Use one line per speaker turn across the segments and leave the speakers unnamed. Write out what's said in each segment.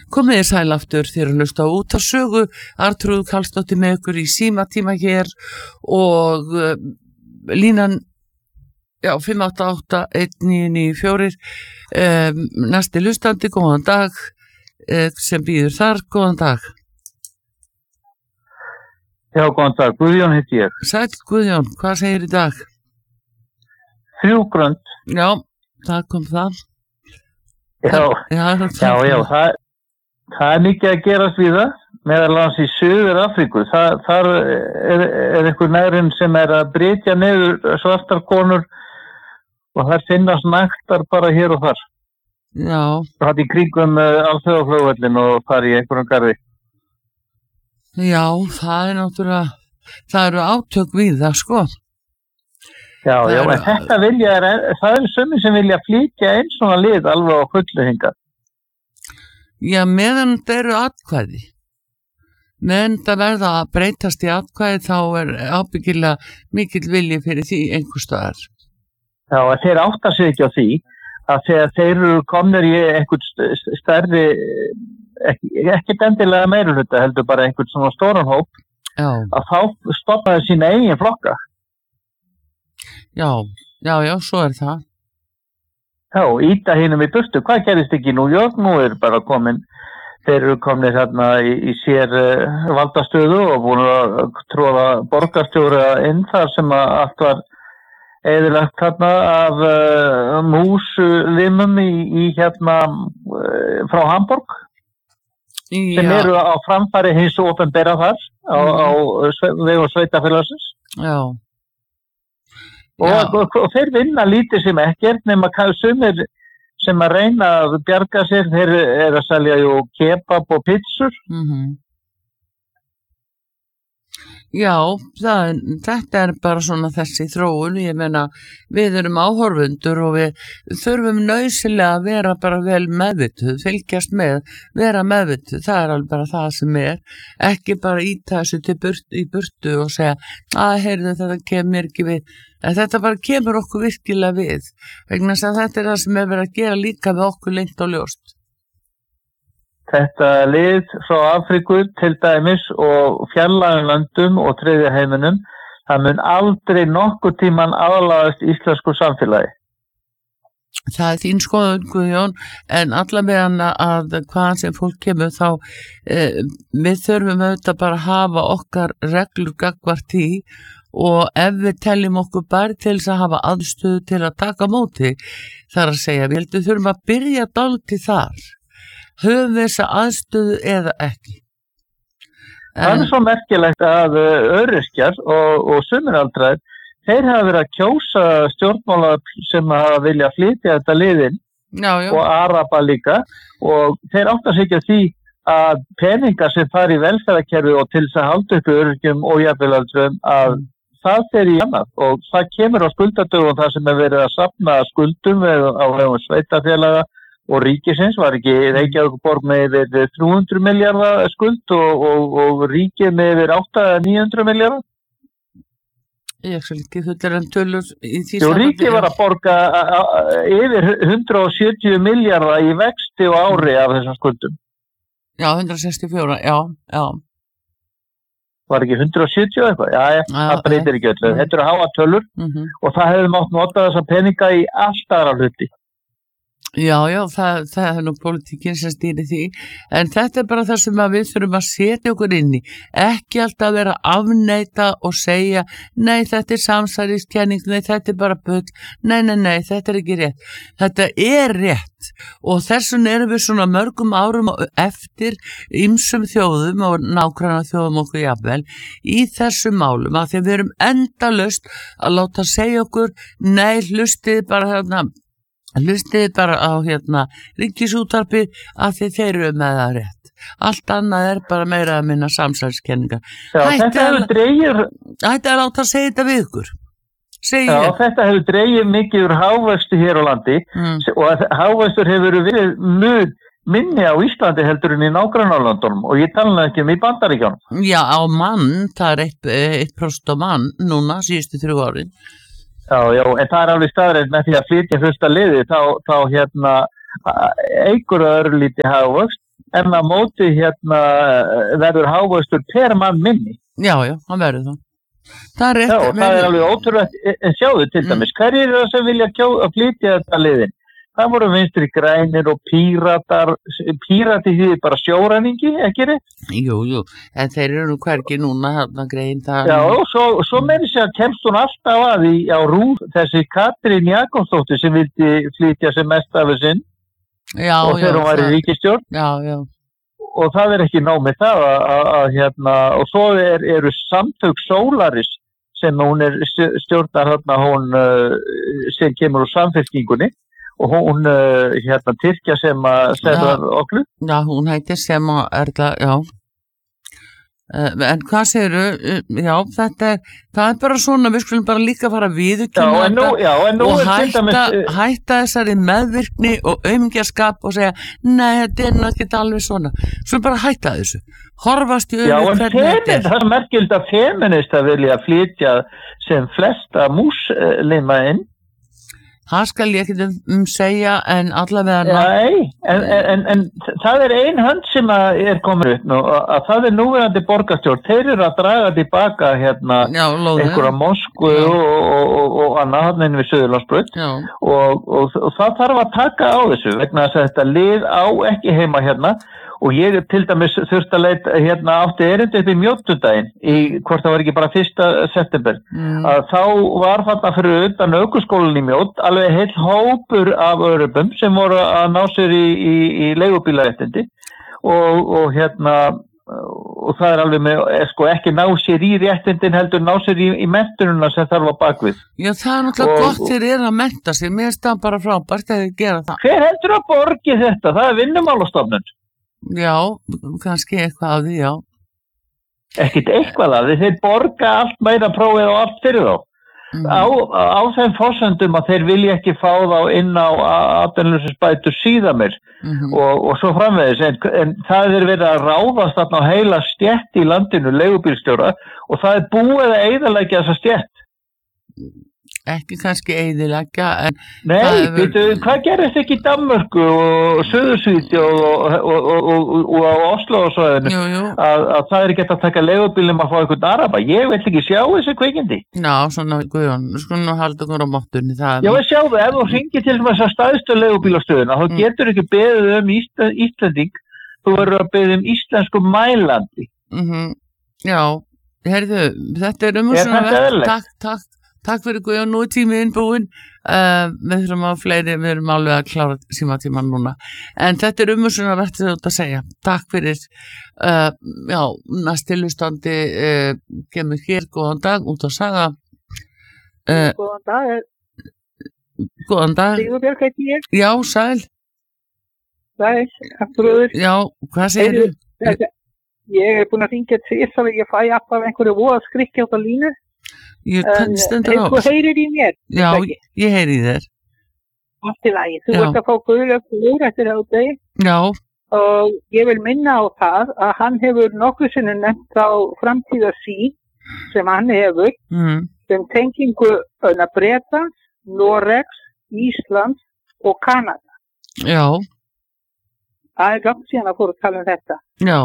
Komið þið sæl aftur þér að hlusta á Út af sögu. Arnþrúður Karlsdóttir með ykkur í símatíma hér og línan 588-1994. Næsti hlustandi, góðan dag, sem býður þar, góðan dag.
Já, góðan dag, Guðjón heiti ég.
Sæl Guðjón, hvað segir í dag?
3 grönd.
Já, það kom það.
Já, það mikið að gerast við það, meðal annars í Suður Afríku. Þar einhver nærin sem að brytja niður svartar konur og þar finnast naktar bara hér og þar.
Já.
Það í kringum alþjóðaflugvöllin og þar í einhverjum garði.
Já, það náttúrulega, það eru átök við það, sko.
Já, en þetta það sumir sem vilja flytja einn svona lið alveg á fullu hingað.
Já, meðan þetta eru atkvæði. Meðan þetta verða að breytast í atkvæði þá ábyggilega mikill vilji fyrir því einhvers staðar.
Já, þeir átta sig ekki á því að þegar þeir eru komnir í einhvern stærri, ekki endilega meirihluta, heldur bara einhvern svona stóran hóp, að þá stoppa þeir sína eigin flokka. Já, svo það. Já, íta hinum í burtu. Hvað gerist ekki í New York? Nú bara þeir eru komnir þarna í sér valdastöðu og búin að tróða borgarstjóra inn þar sem að allt var eyðilagt þarna af múslimum í frá Hamborg sem eru á framfæri hins opinbera þar á vegum sveitafélagsins. Já. Og þeir vinna lítið sem ekkert nema sumir sem að reyna að bjarga sér, þeir eru að selja kebab og pizzur. Já, þetta bara svona þessi þróun, ég meina við erum áhorfundur og við þurfum nauðsynlega að vera bara vel meðvituð, fylgjast með, vera meðvituð, það alveg bara það sem ekki bara íta þessu í burtu og segja, heyrðu þetta kemur ekki við, en þetta bara kemur okkur virkilega við, vegna þess að þetta það sem verið að gera líka við okkur lengt og ljóst. Þetta lið frá Afríku til dæmis og fjarlægum löndum og þriðja heiminum, það mun aldrei nokkur tíman aðlagast íslensku samfélagi. Það þín skoðun, Guðjón, en allavega að hvaðan sem fólk kemur þá við þurfum auðvitað bara að hafa okkar reglur gagnvart í og ef við teljum okkur bara til þess að hafa aðstöðu til að taka móti, þar að segja, við þurfum að byrja dálítið þar. Höfum við þessa aðstöðu eða ekki? Það svo merkilegt að öryrkjar og sumiraldraðir, þeir hafa verið að kjósa stjórnmála sem hafa vilja flytja þetta liðin og araba líka og þeir átta sig ekki að því að peningar sem fara í velferðarkerfi og til þess að halda upp öryrkjum og jafnvelaldrum að það fer í annað og það kemur á skuldadögum þar sem verið að safna skuldum á vegum sveitafélaga og ríkisins var ekki Reykjavíkurborg með yfir 300 milljarða skuld og ríkið með yfir 800-900 milljarða. Ég ekki fullir en tölur í því saman. Ríkið var að borga yfir 170 milljarða í vexti og ári af þessum skuldum. Já, 164, já. Var ekki 170 eitthvað? Já, það breytir ekki öllu. Þetta eru háa tölur og það hefði mátt nota þessa peninga í allt aðra hluti. Já, það nú pólitíkin sem stýri því, en þetta bara það sem við þurfum að setja okkur inn í, ekki alltaf vera að afneita og segja, nei, þetta samsæriskenning, nei, þetta bara bull, nei, þetta ekki rétt. Þetta rétt og þessum erum við svona mörgum árum eftir ýmsum þjóðum og nágranna þjóðum okkur jafnvel í þessum málum, af því að við erum endalaust að láta segja okkur, nei, hlustið bara á ríkisútvarpið af því þeir eru með það rétt. Allt annað bara meira að minna samsæriskenningar. Þetta hefur láta að segja þetta við ykkur. Þetta hefur dregið mikið úr hávexti hér á landi og hávextur hefur verið mjög minni á Íslandi heldur en í nágrannalöndunum og ég tala ekki í Bandaríkjunum. Já, á mann, það 1% á mann núna síðustu 3 árin. Já, en það alveg staðreind með því að flytja fyrsta liði þá eykur það örlítið hagvöxt en á móti verður hagvöxtur per mann minni.
Já, hann verður það. Það er rétt.
Já, og það er alveg ótrúlegt, en sjáðu til dæmis, hverjir eru það sem vilja flytja þetta liðin? Það voru vinstri grænir og pírati því bara sjóræningi, ekki rétt?
Jú, en þeir eru nú hvergi núna þarna grein það.
Já, og svo meiri sér kemst hún alltaf að á RÚV, þessi Katrín Jakobsdóttir sem vildi flytja sem mest af þessinn og þegar hún var í ríkisstjórn.
Já.
Og það er ekki nóg með það og svo eru samtök Solaris sem hún stjórnar hún sem kemur úr Samfylkingunni og hún Tyrkja sem var okkur.
Já, hún heitir sem Erla, já. En hvað segirðu? Já, það er bara svona, við skulum bara líka fara að viðurkenna þetta og hætta þessari meðvirkni og aumingjaskap og segja, nei, þetta er náttúrulega alveg svona. Svo bara hætta þessu. Horfast í hvernig þetta er.
Það er merkild að feminista vilja flytja sem flesta múslima inn.
Það skal ég ekki segja, en allavega...
Nei, en það er ein hönd sem er komin upp nú, að það er núverandi borgarstjórn. Þeir eru að draga tilbaka einhverja Moskvu og annað hann inn við Suðurlandsbraut og það þarf að taka á þessu vegna þess að þetta lið á ekki heima og ég til dæmis þurfti að leita átti erindi upp í Mjóddudaginn hvort það var ekki bara 1. september að þá var þarna fyrir utan ökuskólann í Mjódd alveg heill hópur af örubum sem voru að ná sér í leigubílaréttindi og það er alveg með ekki ná sér í réttindin heldur ná sér í menntununa sem þarf á bakvið.
Já, það er náttúrulega gott þeir að mennta sig, mér finnst það bara frábært að þeir gera það.
Hver heldur að borgi þetta? Það er Vinnumálastofnun.
Já, kannski eitthvað af því, já.
Ekkert eitthvað af því, þeir borga allt meira prófið og allt fyrir þá. Á þeim forsendum að þeir vilja ekki fá þá inn á atvinnulausisbætur síðan mér og svo framvegis, en það er verið að ráðast þarna á heila stétt í landinu, leigubílstjóra, og það er búið að eyðileggja þessa stétt.
Ekki kannski eyðileggja, en...
Nei, hvað gerist ekki í Danmörku og Suðursvíti og á Oslo og svo að það er ekki að taka leigubílum að fá einhvern araba. Ég vil ekki sjá þessi kvikindi.
Já, svona, Guðjón, við skulum nú halda okkur á mottunni.
Já, við sjáum það, ef þú hringir til þess að stæðstu leigubílastöðuna, þá getur ekki beðið Íslanding, þú verður að beðið íslensku mælandi.
Já, heyrðu, þetta er umhverfisverk. Takk fyrir Guðjón, nú er tíminn búinn, við þurfum á fleiri, við erum alveg að klára símatíman núna, en þetta er umhverfisverk þetta að segja. Takk fyrir, næstilustandi kemur hér, góðan dag, út að saga.
Góðan dag.
Góðan dag.
Sigurbjörg heiti ég.
Já, sæl.
Sæl, afturöður.
Já, hvað segir þú?
Ég er búin að ringja til þess að ég fæ alltaf einhverju voða skrikkja út á línu. Einhver heyrir í mér.
Já, ég heyri í þér.
Allt í lagi. Þú ert að fá guðlöfur eftir hádegi.
Já.
Og ég vil minna á það að hann hefur nokkuð sinni nefnt á framtíðarsýn sem hann hefur sem tengingu Bretlands, Noregs, Íslands og Kanada.
Já.
Það er langt síðan að fóra að tala þetta.
Já.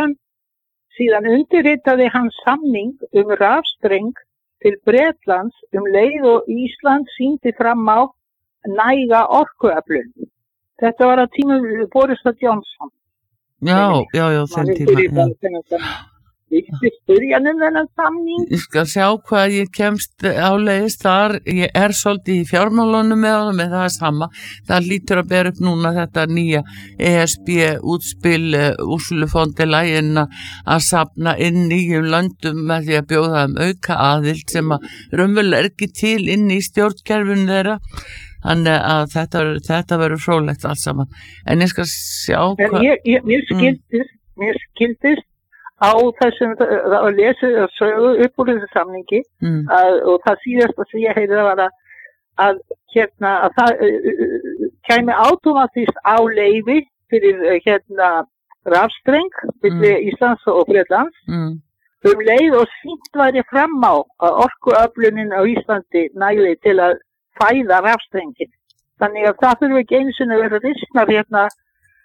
Síðan undirritaði hann samning rafstreng til Bretlands leið og Ísland sýndi fram á næga orkuöflun. Þetta var á tímum Boris Johnson.
Já, þeim tíma.
Við spyrja þennan samning.
Ég skal sjá hvað ég kemst áleiðist þar. Ég er svolítið í fjármálunum með honum, en það er sama. Það lítur að bera upp núna þetta nýja ESB útspil Ursulu von der Leyen að safna inn nýjum löndum með því að bjóða auka aðild sem að raunverulega er ekki til inn í stjórnkerfinu þeirra. Þannig að þetta verður fróðlegt allt saman. En ég skal sjá hvað...
Mér skildist á þessum að lesa sögu upp úr þessu samningi og það síðast að ég heyrði var að það kæmi automatist á leyfi fyrir rafstreng milli Íslands og Bretlands leið og sýnt væri fram á að orkuöflunin á Íslandi næði til að fæða rafstrengin. Þannig að það þurfi ekki einu sinni að vera ristnar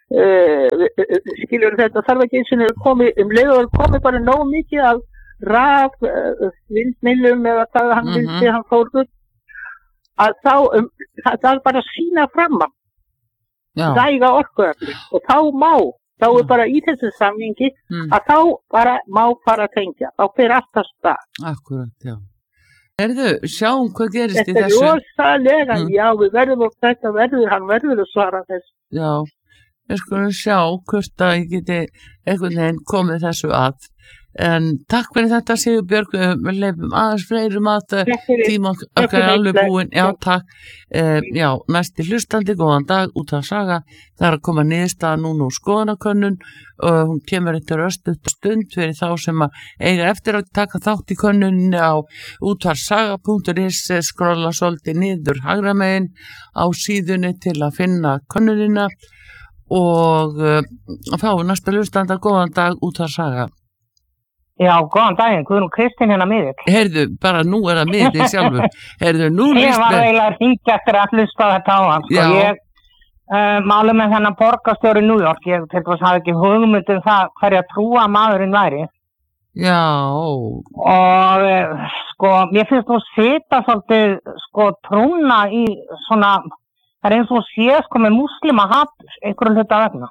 skilur þetta þarf ekki eins og komið leiður komið bara nóg mikið af raf vindmyllum eða það hann vildi hann fór út að þá það er bara að sína fram að dæga orkuöfli og þá bara í þessu samningi að þá bara má fara að tengja þá fyrir alltaf stað.
Akkurat, já. Sjáum hvað gerist í þessu.
Þetta er rosalega, já, við verðum og þetta hann verður að svara þessu.
Já, við skulum sjá hvort að ég geti einhvern veginn komið þessu að. En takk fyrir þetta Sigurbjörg, við leifum aðeins fleirum að tíma okkar er alveg búin. Já, takk. Já, næsti hlustandi, góðan dag, út að saga. Það er að koma niðurstaða núna úr skoðanakönnun og hún kemur eftir stund fyrir þá sem að eiga eftir að taka þátt í könnunni á útvarsaga.is, skrolla svolítið niður hægra megin á síðunni til að finna könnunina og fá næsta hlustanda, góðan dag, út að saga.
Já, góðan daginn, Guðrún Kristín hérna miður.
Heyrðu, bara nú er það miður þig sjálfur. Heyrðu, nú
ég var eiginlega að hringja eftir að hlusta þetta á hann. Sko. Ég máli með þennan borgarstjóri New York, ég til þess að hafa ekki hugmynd það hverja trúa maðurinn væri.
Já.
Og sko, mér finnst þú sita svolítið sko trúna í svona, það er eins og sé sko með múslima hatur, einhverjum hluta vegna.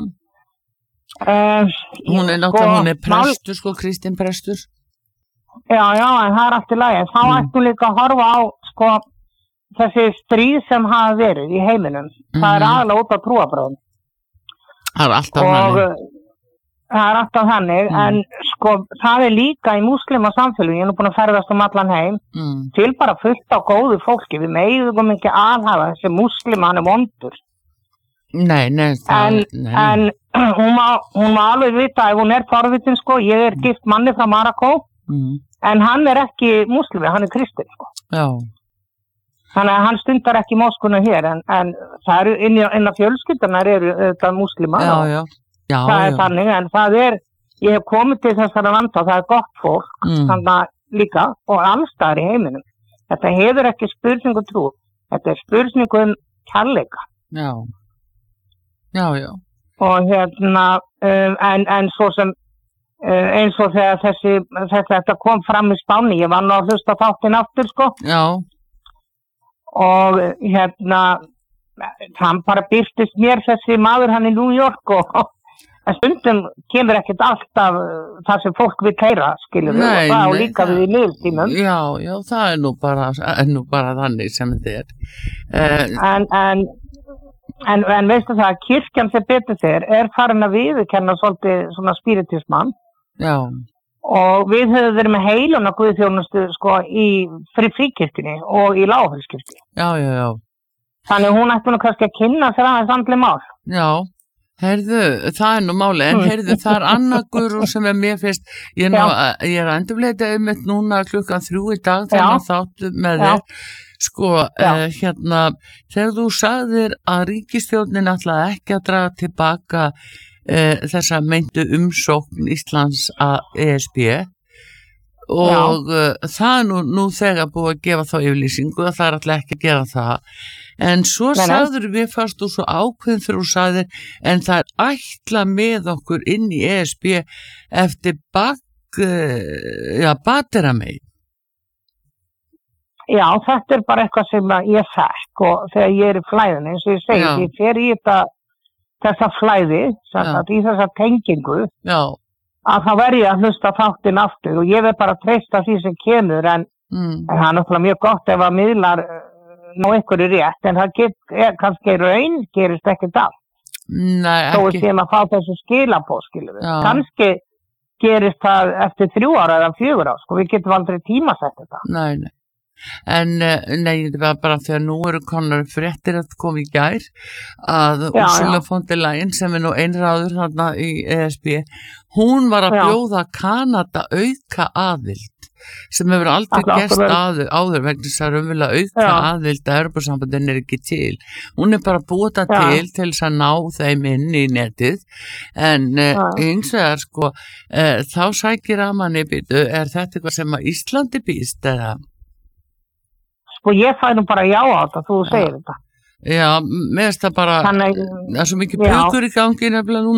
Hún er náttúrulega, hún er prestur sko, Kristín prestur.
Já, en það er allt í lagi. Þá ættum líka að horfa á sko þessi stríð sem hafa verið í heiminum. Það er aðalega út á trúarbröðum.
Það er alltaf þannig.
Það er alltaf þannig, en sko það er líka í múslima samfélagi, ég er nú búin að ferðast allan heim, til bara fullt á góðu fólki. Við megum ekki aðhafa þessi múslima, hann er vondur.
Nei.
En hún má alveg vita ef hún er forvitin sko, ég er gift manni frá Marokkó, en hann er ekki muslimi, hann er kristinn sko. Já. Þannig að hann stundar ekki moskuna hér, en það eru inn á fjölskyldunar eru þetta muslima.
Já.
Það er þannig, en það er, ég hef komið til þessara landa, það er gott fólk, þannig að líka, og allstaðar í heiminum. Þetta hefur ekki spurningu trú, þetta er spurningu kærleika. Já. Og hérna, en svo sem, eins og þegar þetta kom fram í Spáni, ég var nú að hlusta þáttinn aftur, sko.
Já.
Og hérna, hann bara birtist mér þessi maður hann í New York en stundum kemur ekkert alltaf það sem fólk vil heyra, skilur við, og það og líka við í miðtímum.
Já, það er nú bara þannig sem þetta er.
En veistu það að kirkjan sem betur þér er farin að viðurkenna svolítið svona spiritismann.
Já.
Og við höfum verið með heiluna guðþjónustu sko í fríkirkjunni og í Lágafellskirkju.
Já.
Þannig hún ætti nú kannski að kynna sér aðeins andleg mál.
Já, heyrðu, það er nú máli, en heyrðu, það er annað Guðrún sem er mér fyrst, ég er að endurleita núna 3:00 í dag þegar þáttu með þér. Sko, hérna, þegar þú sagðir að ríkisstjórnin ætlaði ekki að draga tilbaka þessa meintu umsókn Íslands að ESB og það er nú þegar búið að gefa þá yfirlýsingu að það er alltaf ekki að gera það. En svo sagður við fast og svo ákveðin fyrir þú sagðir en það er ætla með okkur inn í ESB eftir Bateramey.
Já, þetta er bara eitthvað sem ég þekk og þegar ég er í flæðinu, eins og ég segi, ég fer í þessa flæði, í þessa tengingu, að það verði að hlusta þáttinn aftur og ég verð bara að treysta því sem kemur, en það er náttúrulega mjög gott ef að miðlar ná einhverju rétt, en það kannski raun gerist ekkert allt.
Nei, ekki.
Þó er sem að fá þessu skilabóð, skilur við. Kannski gerist það eftir 3 ára eða 4 ára, sko, við getum aldrei tímasett þetta.
Nei. En þetta var bara þegar nú eru konar fréttir að koma í gær að Ursula von der Leyen sem er nú einráður þarna í ESB, hún var að bjóða Kanada auka aðild sem hefur aldrei gerst áður vegna þess að raunverulega auka aðild að Evrópusambandinu er ekki til. Hún er bara búið það til þess að ná þeim inn í netið en eins og sko þá sækir að manni býtu, er þetta eitthvað sem að Íslandi býst eða?
Og ég fæ nú bara já á þetta, þú segir þetta.
Já, mér finnst það bara, það er svo mikið pukur í gangi nefnilega núna.